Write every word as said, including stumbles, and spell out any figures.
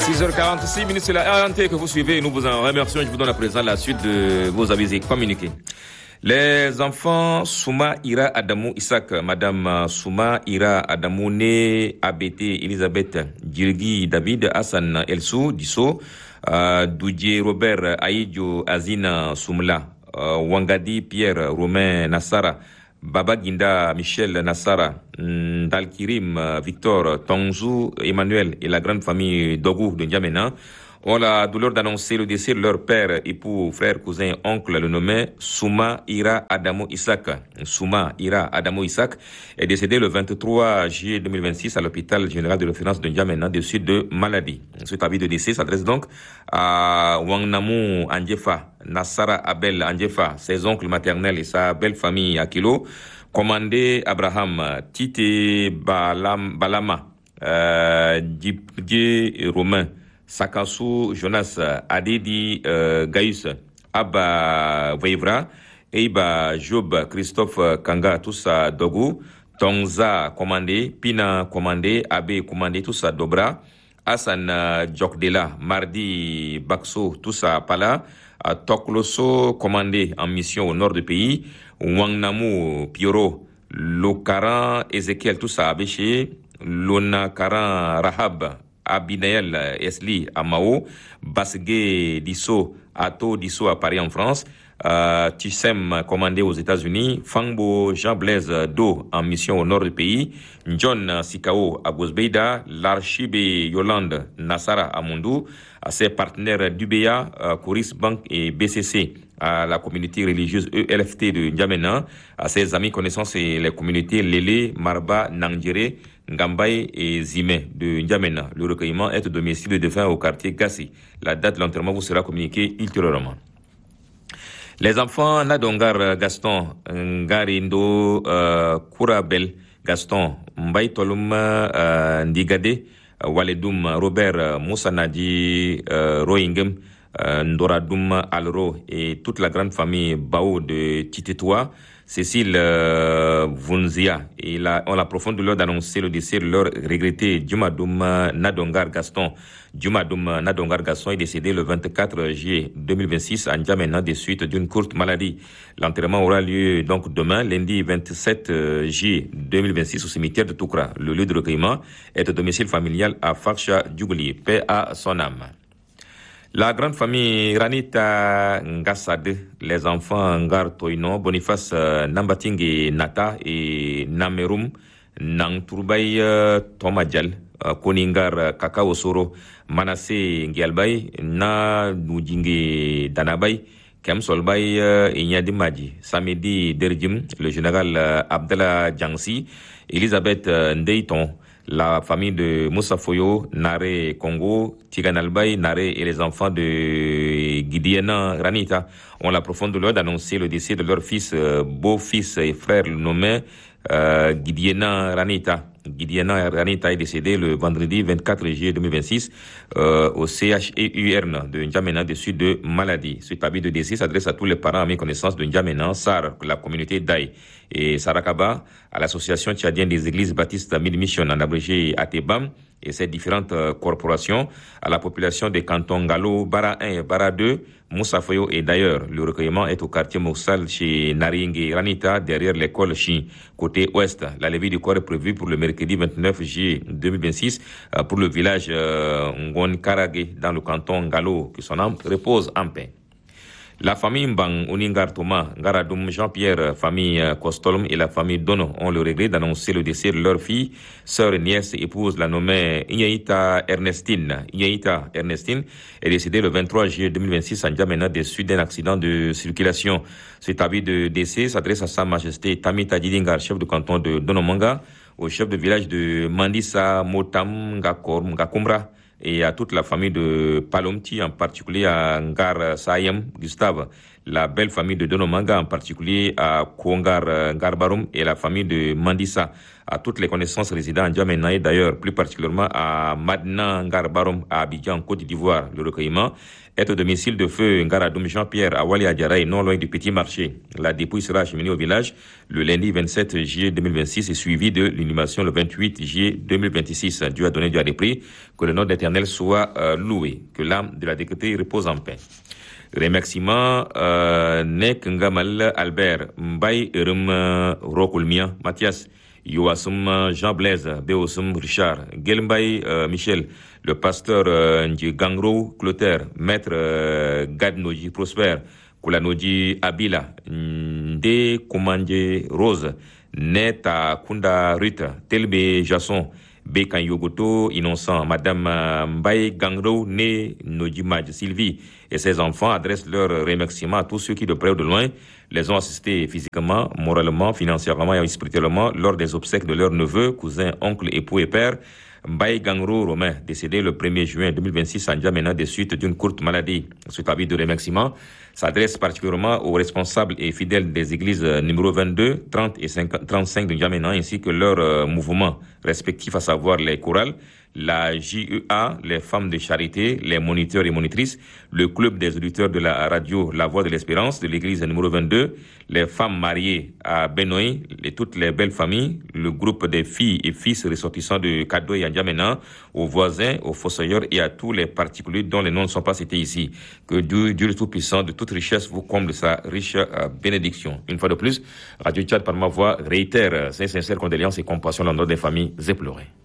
six heures quarante-six minutes, c'est la R N T que vous suivez. Nous vous en remercions. Je vous donne à présent la suite de vos avis et communiqués. Les enfants Souma Ira Adamou Isaac, Madame Souma Ira Adamou, née A B T Elisabeth Djirgi David Hassan Elsou Disso, euh, Doudje Robert Aïdjo Azina Soumla, euh, Wangadi Pierre Romain Nassara, Baba Ginda Michel Nassara, Dalkirim Victor Tongzou Emmanuel et la grande famille Dogou de N'Djamena ont la douleur d'annoncer le décès de leur père, époux, frère, cousin, oncle, le nommé Souma Ira Adamo Isaac. Souma Ira Adamo Isaac est décédé le vingt-trois juillet deux mille vingt-six à l'hôpital général de référence de N'Djamena de suite de maladie. Cet avis de décès s'adresse donc à Wangnamu Andjefa, Nassara Abel Andjefa, ses oncles maternels et sa belle famille à Kilo, Commandé Abraham, Tite Balam, Balama, euh, Djibdje Romain, Sakassou Jonas, Adedi euh, Gaïus, Abba Veivra, Eiba Job, Christophe Kanga, tous à Dogo, Tongza Commandé, Pina Commandé, Abe Commandé, tous à Dobra, Hassan Djokdela, Mardi Bakso, tous à Pala, Tokloso Commandé en mission au nord du pays, Wangnamu Pioro, Lokaran Ezekiel, tous à Abéché, Lonakaran Rahab, Abinael Esli à Mao, Basgue Disso, Ato Disso à Paris en France, euh, Tissem commandé aux États-Unis, Fangbo Jean-Blaise Do en mission au nord du pays, John Sikao à Gosbeida, l'Archibe Yolande Nassara à Mondou, à ses partenaires d'Ubea, euh, Coris Bank et B C C, à la communauté religieuse E L F T de N'Djamena, à ses amis, connaissances et les communautés Lélé, Marba, Nangdjere, Ngambay et Zime de N'Djamena. Le recueillement est au domicile de défunt au quartier Gassi. La date de l'enterrement vous sera communiquée ultérieurement. Les enfants Nadongar Gaston, Ngarindo euh, Kourabel Gaston, Mbay Tolum euh, Ndigade, Waledoum Robert Moussa Nadi euh, Rohingem, euh, Ndoradoum Alro et toute la grande famille Bao de Titetoua, Cécile euh, Vunzia, et la, on la profonde douleur d'annoncer le décès de leur regretté Djumadoum Nadongar Gaston. Djumadoum Nadongar Gaston est décédé le vingt-quatre juillet deux mille vingt-six à N'Djamena des suites d'une courte maladie. L'enterrement aura lieu donc demain, lundi vingt-sept juillet deux mille vingt-six au cimetière de Toukra. Le lieu de recueillement est au domicile familial à Farsha Djougli. Paix à son âme. La grande famille Ranita Ngassade, les enfants Ngar Toino, Boniface Nambatingue Nata et Namerum, Nang Turbay Tomadjal, Koningar Kakao Soro, Manassé Ngialbay, Na Nujinge Danabay, Kem Solbay Inyadimaji, Samedi Derjim, le général Abdallah Djansi, Elisabeth Ndeiton, la famille de Moussa Foyo, Nare Congo, Tiganalbay, Nare et les enfants de Gidiena Ranita ont la profonde douleur d'annoncer le décès de leur fils, euh, beau-fils et frère nommé euh, Gidiena Ranita. Gidiena Ranita est décédé le vendredi vingt-quatre juillet deux mille vingt-six euh, au C H E U R N de N'Djamena de suite de maladie. Cet avis de décès s'adresse à tous les parents, amis, connaissances de N'Djamena, Sar, la communauté Daï et Sarakaba, à l'association tchadienne des églises baptistes Mid Mission en abrégé A T B A M et ses différentes euh, corporations, à la population des cantons Galo, Bara un et Bara deux, Moussa Foyo et d'ailleurs. Le recueillement est au quartier Moussal chez Naringue Ranita, derrière l'école Chi, côté ouest. La levée du corps est prévue pour le mercredi vingt-neuf juillet deux mille vingt-six euh, pour le village euh, Ngon Karage dans le canton Galo, que son âme repose en paix. La famille Mbang, Uningar Thomas, Ngaradoum Jean-Pierre, famille Kostolom et la famille Dono ont le regret d'annoncer le décès de leur fille, sœur et nièce, épouse, la nommée Inyaïta Ernestine. Inyaïta Ernestine est décédée le vingt-trois juillet deux mille vingt-six à N'Djamena des suites d'un accident de circulation. Cet avis de décès s'adresse à Sa Majesté Tamita Didingar, chef de canton de Donomanga, au chef de village de Mandissa Motam Ngakoumra, et à toute la famille de Palomti, en particulier à Ngar Sayem Gustave, la belle famille de Donomanga, en particulier à Kouangar Garbarum et la famille de Mandissa, à toutes les connaissances résidant en Djamena et d'ailleurs plus particulièrement à Madna Garbarum à Abidjan, Côte d'Ivoire. Le recueillement est au domicile de feu Ngaradoum Jean-Pierre à Wali Adjaraï, non loin du Petit Marché. La dépouille sera acheminée au village le lundi vingt-sept juillet deux mille vingt-six et suivie de l'inhumation le vingt-huit juillet deux mille vingt-six. Dieu a donné, Dieu a repris. Que le nom de l'Éternel soit euh, loué. Que l'âme de la décrétée repose en paix. Remerciement euh, Nek Ngamal Albert Mbaye Erum Rokulmia Mathias Yoasum Jean Blaise Beosum Richard Gelmbay euh, Michel, le pasteur euh, Ndji Gangro Clotaire, maître euh, Gadnoji Prosper Koulanoji Abila Nde Komanje Rose Neta Kunda Rita Telbe Jasson Bekan Yogoto Innocent, Madame Mbaye Gangro né Nojimaj Sylvie et ses enfants adressent leurs remerciements à tous ceux qui de près ou de loin les ont assistés physiquement, moralement, financièrement et spirituellement lors des obsèques de leurs neveux, cousins, oncles, époux et pères. Mbaye Gangro Romain, décédé le premier juin deux mille vingt-six à N'Djamena des suites d'une courte maladie. Suite à vie de remerciement, s'adresse particulièrement aux responsables et fidèles des églises numéro vingt-deux, trente et trente-cinq de N'Djamena ainsi que leurs euh, mouvements respectifs, à savoir les chorales, la J E A, les femmes de charité, les moniteurs et monitrices, le club des auditeurs de la radio La Voix de l'Espérance de l'église numéro vingt-deux, les femmes mariées à Benoît et toutes les belles familles, le groupe des filles et fils ressortissants de Kado et N'Djamena, aux voisins, aux fossoyeurs et à tous les particuliers dont les noms ne sont pas cités ici. Que Dieu, Dieu le Tout-Puissant, de toute richesse, vous comble de sa riche euh, bénédiction. Une fois de plus, Radio Tchad, par ma voix, réitère ses sincères condoléances et compassion à l'endroit des familles éplorées.